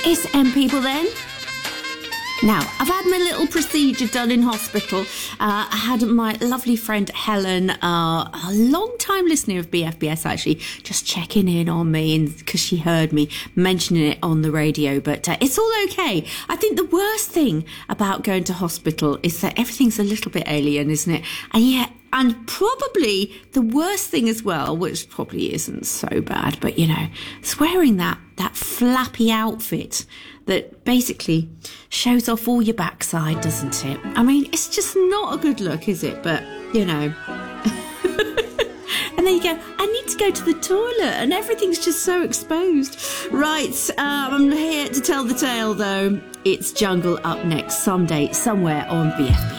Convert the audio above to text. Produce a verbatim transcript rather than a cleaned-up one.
It's M People then. Now, I've had my little procedure done in hospital. Uh, I had my lovely friend Helen, uh, a long-time listener of B F B S, actually, just checking in on me because she heard me mentioning it on the radio. But uh, it's all okay. I think the worst thing about going to hospital is that everything's a little bit alien, isn't it? And yet, and probably the worst thing as well, which probably isn't so bad, but, you know, it's wearing that, that flappy outfit that basically shows off all your backside, doesn't it? I mean, it's just not a good look, is it? But, you know. And then you go, I need to go to the toilet, and everything's just so exposed. Right, um, I'm here to tell the tale, though. It's Jungle up next, someday, somewhere on B F B.